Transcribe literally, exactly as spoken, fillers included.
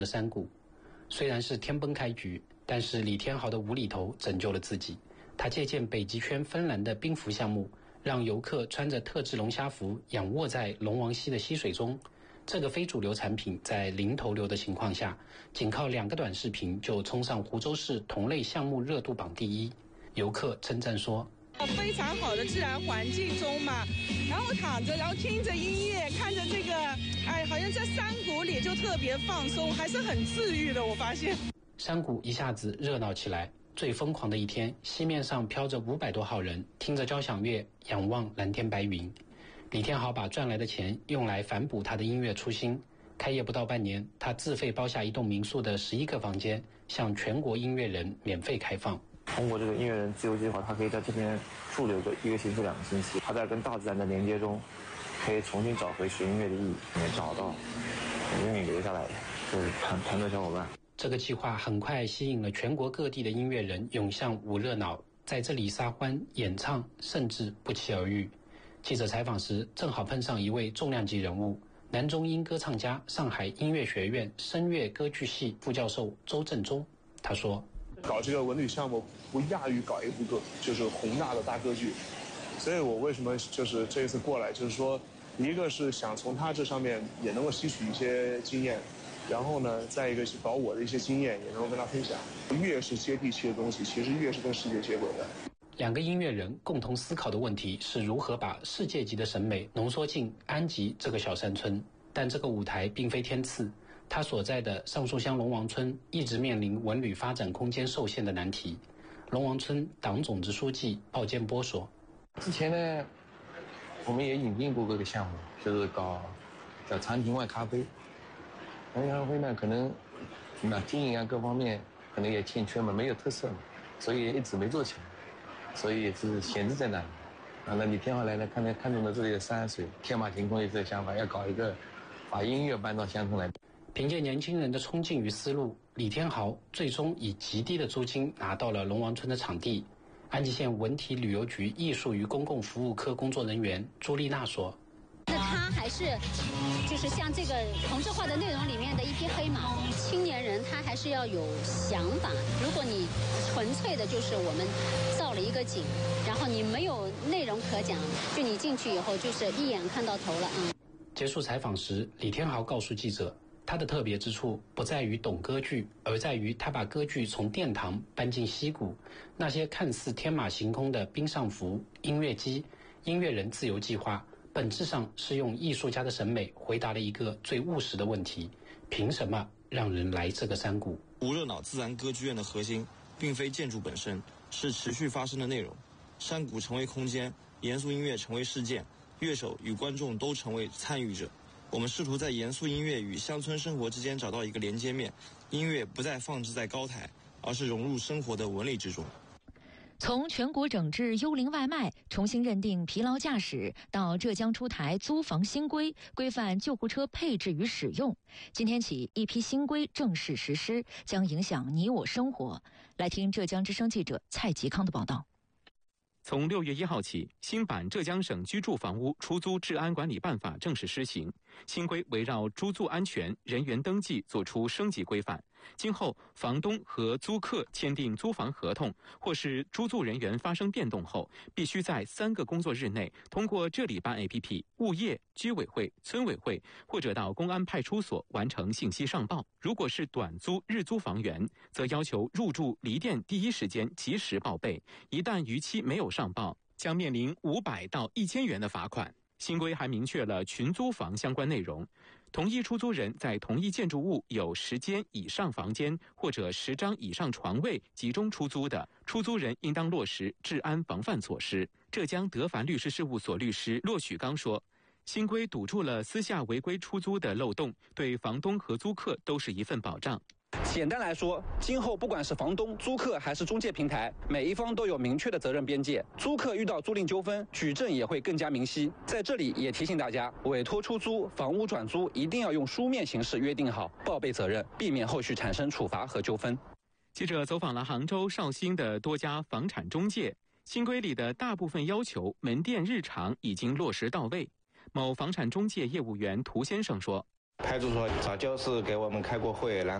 的山谷。虽然是天崩开局，但是李天豪的无厘头拯救了自己。他借鉴北极圈芬兰的冰浮项目，让游客穿着特制龙虾服仰卧在龙王溪的溪水中。这个非主流产品在零投流的情况下，仅靠两个短视频就冲上湖州市同类项目热度榜第一。游客称赞说， 非常好的自然环境中嘛，然后躺着，然后听着音乐，看着这个，哎，好像在山谷里就特别放松，还是很治愈的。我发现山谷一下子热闹起来。最疯狂的一天，溪面上飘着五百多号人，听着交响乐，仰望蓝天白云。李天豪把赚来的钱用来反哺他的音乐初心。开业不到半年，他自费包下一栋民宿的十一个房间，向全国音乐人免费开放。 通过这个音乐人自由计划，他可以在这边驻留个一个星期、两个星期。他在跟大自然的连接中，可以重新找回学音乐的意义，也找到永远留下来就是团团队小伙伴。 这个计划很快吸引了全国各地的音乐人涌向五热闹，在这里撒欢、演唱，甚至不期而遇。记者采访时，正好碰上一位重量级人物，男中音歌唱家、上海音乐学院声乐歌剧系副教授周正中。他说， 搞这个文旅项目不亚于搞一部歌，就是宏大的大歌剧。所以我为什么就是这一次过来，就是说，一个是想从他这上面也能够吸取一些经验，然后呢，再一个是把我的一些经验也能够跟他分享。越是接地气的东西，其实越是跟世界接轨的。 两个音乐人共同思考的问题是如何把世界级的审美浓缩进安吉这个小山村。但这个舞台并非天赐，他所在的上树乡龙王村一直面临文旅发展空间受限的难题。龙王村党总支书记鲍建波说， 之前呢，我们也引进过这个项目，就是搞叫长亭外咖啡。长亭咖啡呢，可能那经营啊各方面可能也欠缺嘛，没有特色嘛，所以一直没做起来。所以也是闲置在那里，啊，那李天豪来呢，看看看中了这里的山水，天马行空有这个想法，要搞一个把音乐搬到乡村来。 凭借年轻人的冲劲与思路，李天豪最终以极低的租金拿到了龙王村的场地。安吉县文体旅游局艺术与公共服务科工作人员朱丽娜说， 那他还是就是像这个同质化的内容里面的一匹黑马。青年人他还是要有想法，如果你纯粹的就是我们造了一个景，然后你没有内容可讲，就你进去以后就是一眼看到头了啊。 结束采访时，李天豪告诉记者，他的特别之处不在于懂歌剧，而在于他把歌剧从殿堂搬进溪谷。那些看似天马行空的冰上服、音乐机、音乐人自由计划，本质上是用艺术家的审美回答了一个最务实的问题：凭什么让人来这个山谷？ 无热闹自然歌剧院的核心并非建筑本身，是持续发生的内容。山谷成为空间，严肃音乐成为事件，乐手与观众都成为参与者。我们试图在严肃音乐与乡村生活之间找到一个连接面，音乐不再放置在高台，而是融入生活的纹理之中。 从全国整治幽灵外卖，重新认定疲劳驾驶，到浙江出台租房新规，规范救护车配置与使用。今天起，一批新规正式实施，将影响你我生活。来听浙江之声记者蔡吉康的报道。 从六月一号起，新版浙江省居住房屋出租治安管理办法正式施行。新规围绕租住安全、人员登记作出升级规范。今后，房东和租客签订租房合同，或是租住人员发生变动后，必须在三个工作日内通过这里办 A P P、物业、居委会、村委会或者到公安派出所完成信息上报。如果是短租、日租房源，则要求入住离店第一时间及时报备，一旦逾期没有上报，将面临五百到一千元的罚款。新规还明确了群租房相关内容。同一出租人在同一建筑物有十间以上房间或者十张以上床位集中出租的，出租人应当落实治安防范措施。浙江德凡律师事务所律师骆许刚说，新规堵住了私下违规出租的漏洞，对房东和租客都是一份保障。 简单来说，今后不管是房东、租客还是中介平台，每一方都有明确的责任边界。租客遇到租赁纠纷，举证也会更加明晰。在这里也提醒大家，委托出租、房屋转租一定要用书面形式约定好，报备责任，避免后续产生处罚和纠纷。 记者走访了杭州、绍兴的多家房产中介，新规里的大部分要求，门店日常已经落实到位。某房产中介业务员涂先生说， 派出所早就是给我们开过会，然后